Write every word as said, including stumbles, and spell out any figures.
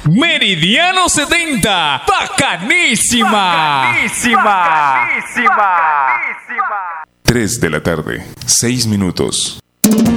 Meridiano setenta, bacanísima. Bacanísima. Bacanísima. tres de la tarde, seis minutos.